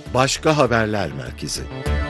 Başka Haberler Merkezi.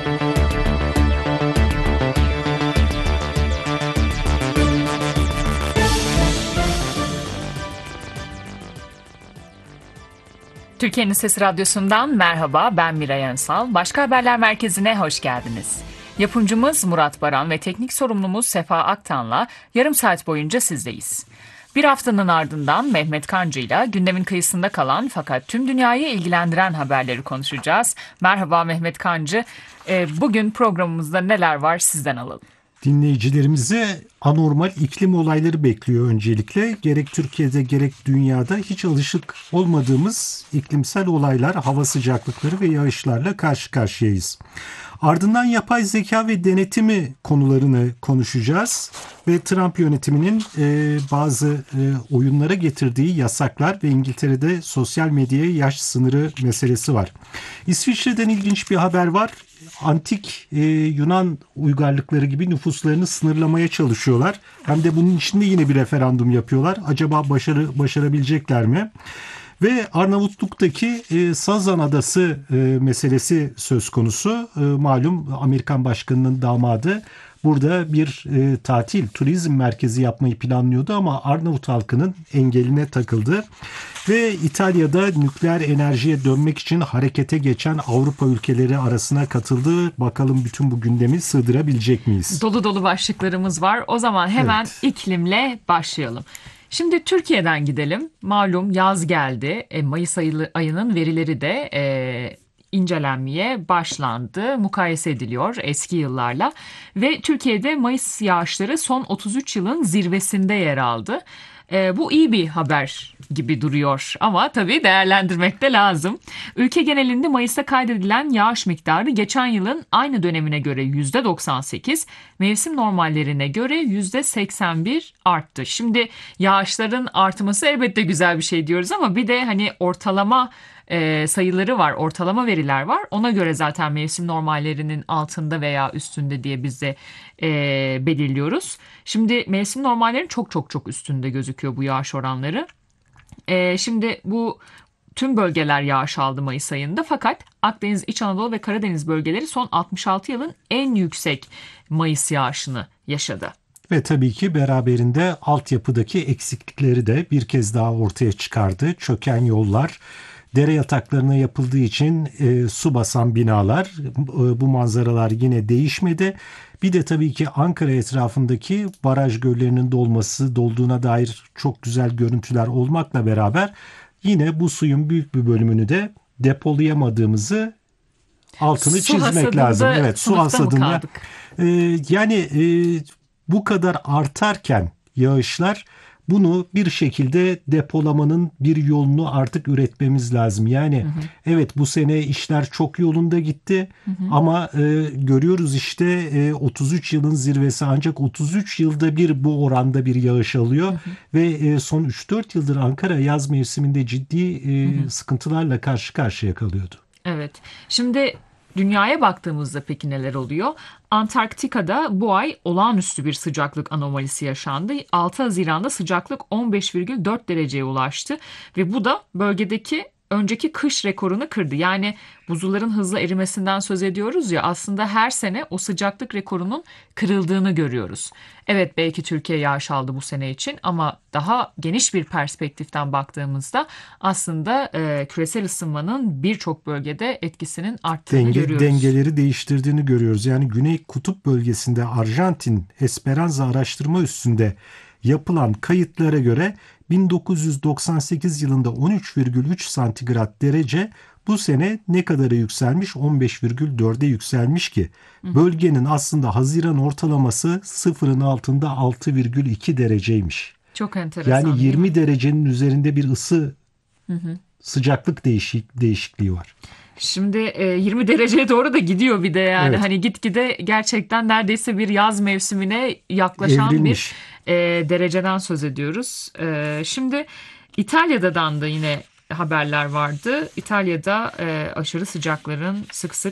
Türkiye'nin Sesi Radyosu'ndan merhaba, ben Miray Önsal. Başka Haberler Merkezi'ne hoş geldiniz. Yapımcımız Murat Baran ve teknik sorumlumuz Sefa Aktan'la yarım saat boyunca sizdeyiz. Bir haftanın ardından Mehmet Kancı'yla gündemin kıyısında kalan fakat tüm dünyayı ilgilendiren haberleri konuşacağız. Merhaba Mehmet Kancı. Bugün programımızda neler var sizden alalım. Dinleyicilerimizi anormal iklim olayları bekliyor öncelikle. Gerek Türkiye'de gerek dünyada hiç alışık olmadığımız iklimsel olaylar, hava sıcaklıkları ve yağışlarla karşı karşıyayız. Ardından yapay zeka ve denetimi konularını konuşacağız ve Trump yönetiminin bazı oyunlara getirdiği yasaklar ve İngiltere'de sosyal medyaya yaş sınırı meselesi var. İsviçre'den ilginç bir haber var. Antik Yunan uygarlıkları gibi nüfuslarını sınırlamaya çalışıyorlar. Hem de bunun içinde yine bir referandum yapıyorlar. Acaba başarabilecekler mi? Ve Arnavutluk'taki Sazan Adası meselesi söz konusu. Malum Amerikan Başkanı'nın damadı burada bir tatil, turizm merkezi yapmayı planlıyordu ama Arnavut halkının engeline takıldı. Ve İtalya'da nükleer enerjiye dönmek için harekete geçen Avrupa ülkeleri arasına katıldı. Bakalım bütün bu gündemi sığdırabilecek miyiz? Dolu dolu başlıklarımız var. O zaman hemen iklimle başlayalım. Şimdi Türkiye'den gidelim. Malum yaz geldi. Mayıs ayının verileri de incelenmeye başlandı. Mukayese ediliyor eski yıllarla. Ve Türkiye'de Mayıs yağışları son 33 yılın zirvesinde yer aldı. Bu iyi bir haber gibi duruyor ama tabii değerlendirmek de lazım. Ülke genelinde Mayıs'ta kaydedilen yağış miktarı geçen yılın aynı dönemine göre %98, mevsim normallerine göre %81 arttı. Şimdi yağışların artması elbette güzel bir şey diyoruz ama bir de hani ortalama sayıları var, ortalama veriler var. Ona göre zaten mevsim normallerinin altında veya üstünde diye biz de belirliyoruz. Şimdi mevsim normallerin çok üstünde gözüküyor bu yağış oranları. Şimdi bu tüm bölgeler yağış aldı Mayıs ayında fakat Akdeniz, İç Anadolu ve Karadeniz bölgeleri son 66 yılın en yüksek Mayıs yağışını yaşadı. Ve tabii ki beraberinde altyapıdaki eksiklikleri de bir kez daha ortaya çıkardı. Çöken yollar, dere yataklarına yapıldığı için su basan binalar, bu manzaralar yine değişmedi. Bir de tabii ki Ankara etrafındaki baraj göllerinin dolduğuna dair çok güzel görüntüler olmakla beraber yine bu suyun büyük bir bölümünü de depolayamadığımızı altını çizmek lazım. Evet, su hasadında. Bu kadar artarken yağışlar, bunu bir şekilde depolamanın bir yolunu artık üretmemiz lazım. Yani evet, bu sene işler çok yolunda gitti ama görüyoruz işte 33 yılın zirvesi, ancak 33 yılda bir bu oranda bir yağış alıyor ve son 3-4 yıldır Ankara yaz mevsiminde ciddi sıkıntılarla karşı karşıya kalıyordu. Evet, şimdi dünyaya baktığımızda peki neler oluyor? Antarktika'da bu ay olağanüstü bir sıcaklık anomalisi yaşandı. 6 Haziran'da sıcaklık 15,4 dereceye ulaştı ve bu da bölgedeki önceki kış rekorunu kırdı. Yani buzulların hızla erimesinden söz ediyoruz ya, aslında her sene o sıcaklık rekorunun kırıldığını görüyoruz. Evet, belki Türkiye yağış aldı bu sene için ama daha geniş bir perspektiften baktığımızda aslında küresel ısınmanın birçok bölgede etkisinin arttığını görüyoruz. Dengeleri değiştirdiğini görüyoruz. Yani Güney Kutup bölgesinde Arjantin Esperanza araştırma üssünde yapılan kayıtlara göre 1998 yılında 13,3 santigrat derece, bu sene ne kadara yükselmiş? 15,4'e yükselmiş ki bölgenin aslında Haziran ortalaması sıfırın altında 6,2 dereceymiş. Çok enteresan. Yani 20 derecenin üzerinde bir sıcaklık değişikliği var. Şimdi 20 dereceye doğru da gidiyor bir de yani. Evet. Hani gitgide gerçekten neredeyse bir yaz mevsimine yaklaşan Evrilmiş bir dereceden söz ediyoruz. Şimdi İtalya'dan da yine haberler vardı. İtalya'da aşırı sıcakların sık sık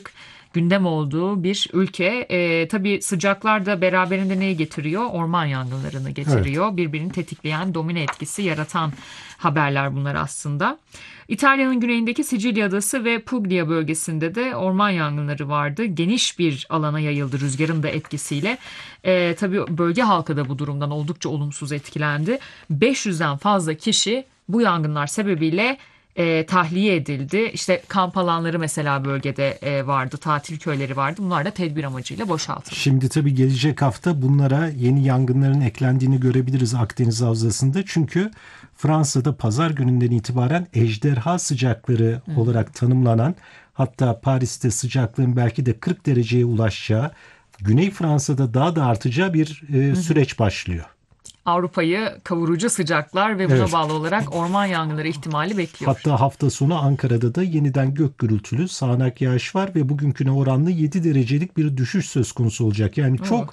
gündem olduğu bir ülke. Tabii sıcaklar da beraberinde neyi getiriyor? Orman yangınlarını getiriyor. Birbirini tetikleyen, domino etkisi yaratan haberler bunlar aslında. İtalya'nın güneyindeki Sicilya Adası ve Puglia bölgesinde de orman yangınları vardı. Geniş bir alana yayıldı rüzgarın da etkisiyle. Tabii bölge halkı da bu durumdan oldukça olumsuz etkilendi. 500'den fazla kişi bu yangınlar sebebiyle tahliye edildi. İşte kamp alanları mesela bölgede vardı, tatil köyleri vardı. Bunlar da tedbir amacıyla boşaltıldı. Şimdi tabii gelecek hafta bunlara yeni yangınların eklendiğini görebiliriz Akdeniz Havzası'nda. Çünkü Fransa'da pazar gününden itibaren ejderha sıcakları olarak tanımlanan, hatta Paris'te sıcaklığın belki de 40 dereceye ulaşacağı, Güney Fransa'da daha da artacağı bir süreç başlıyor. Avrupa'yı kavurucu sıcaklar ve buna bağlı olarak orman yangınları ihtimali bekliyor. Hatta hafta sonu Ankara'da da yeniden gök gürültülü sağanak yağış var ve bugünküne oranlı 7 derecelik bir düşüş söz konusu olacak. Yani çok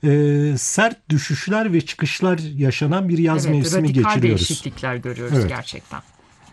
sert düşüşler ve çıkışlar yaşanan bir yaz mevsimi radikal geçiriyoruz. Değişiklikler görüyoruz gerçekten.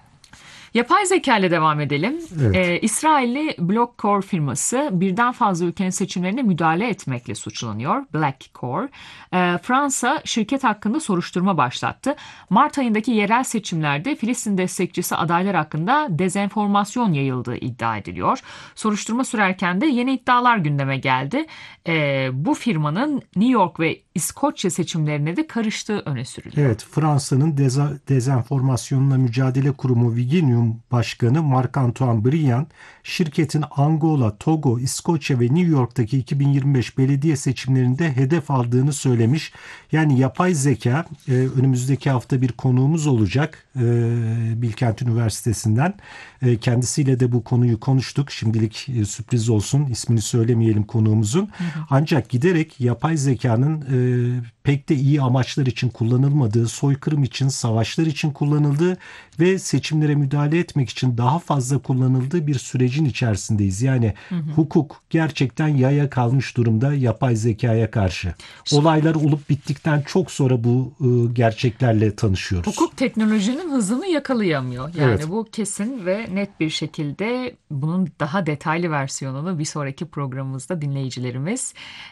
Yapay zeka ile devam edelim. İsrailli Blockcore firması birden fazla ülkenin seçimlerine müdahale etmekle suçlanıyor. Blackcore. Fransa şirket hakkında soruşturma başlattı. Mart ayındaki yerel seçimlerde Filistin destekçisi adaylar hakkında dezenformasyon yayıldığı iddia ediliyor. Soruşturma sürerken de yeni iddialar gündeme geldi. Bu firmanın New York ve İskoçya seçimlerine de karıştığı öne sürülüyor. Evet, Fransa'nın dezenformasyonla mücadele kurumu Vigenium Başkanı Marc-Antoine Briand, şirketin Angola, Togo, İskoçya ve New York'taki 2025 belediye seçimlerinde hedef aldığını söylemiş. Yani yapay zeka, önümüzdeki hafta bir konuğumuz olacak Bilkent Üniversitesi'nden. Kendisiyle de bu konuyu konuştuk. Şimdilik sürpriz olsun, ismini söylemeyelim konuğumuzun. Ancak giderek yapay zekanın pek de iyi amaçlar için kullanılmadığı, soykırım için, savaşlar için kullanıldığı ve seçimlere müdahale etmek için daha fazla kullanıldığı bir sürecin içerisindeyiz. Yani hukuk gerçekten yaya kalmış durumda yapay zekaya karşı. Olaylar olup bittikten çok sonra bu gerçeklerle tanışıyoruz. Hukuk teknolojinin hızını yakalayamıyor. Yani bu kesin ve net bir şekilde bunun daha detaylı versiyonunu bir sonraki programımızda dinleyicilerimiz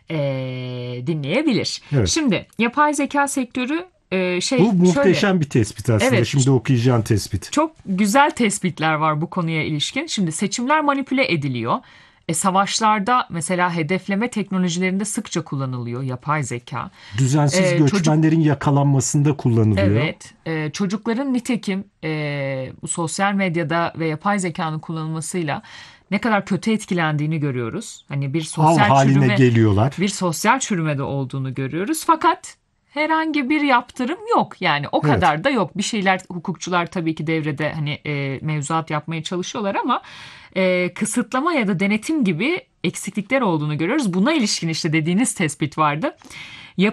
dinleyebilir. Evet. Şimdi yapay zeka sektörü bu muhteşem bir tespit aslında. Evet, şimdi okuyacağın tespit. Çok güzel tespitler var bu konuya ilişkin. Şimdi seçimler manipüle ediliyor. Savaşlarda mesela hedefleme teknolojilerinde sıkça kullanılıyor yapay zeka. Düzensiz göçmenlerin yakalanmasında kullanılıyor. Evet. Çocukların nitekim bu sosyal medyada ve yapay zekanın kullanılmasıyla ne kadar kötü etkilendiğini görüyoruz. Hani bir sosyal çürüme de olduğunu görüyoruz. Fakat herhangi bir yaptırım yok. Yani o kadar da yok. Bir şeyler hukukçular tabii ki devrede hani mevzuat yapmaya çalışıyorlar ama kısıtlama ya da denetim gibi eksiklikler olduğunu görüyoruz. Buna ilişkin işte dediğiniz tespit vardı.